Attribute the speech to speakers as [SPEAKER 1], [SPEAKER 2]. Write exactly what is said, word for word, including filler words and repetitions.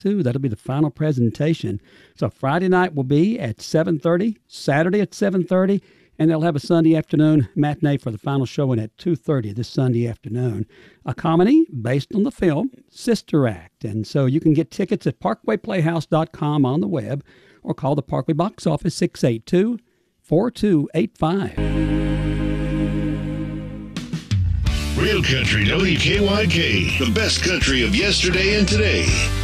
[SPEAKER 1] too. That'll be the final presentation. So Friday night will be at seven thirty, Saturday at seven thirty, and they'll have a Sunday afternoon matinee for the final showing at two thirty this Sunday afternoon. A comedy based on the film Sister Act. And so you can get tickets at parkway playhouse dot com on the web or call the Parkway box office six eight two, four two eight five.
[SPEAKER 2] Real Country W K Y K, the best country of yesterday and today.